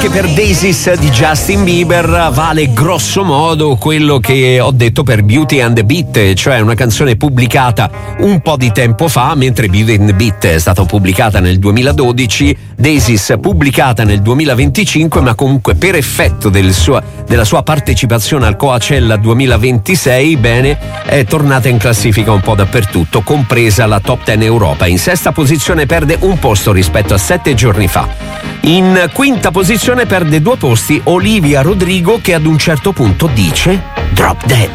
Anche per Daisies di Justin Bieber vale grosso modo quello che ho detto per Beauty and the Beat, cioè una canzone pubblicata un po' di tempo fa, mentre Beauty and the Beat è stata pubblicata nel 2012, Daisies pubblicata nel 2025, ma comunque per effetto della sua partecipazione al Coachella 2026, bene, è tornata in classifica un po' dappertutto, compresa la Top 10 Europa. In sesta posizione perde un posto rispetto a 7 giorni fa. In quinta posizione perde 2 posti Olivia Rodrigo, che ad un certo punto dice Drop Dead.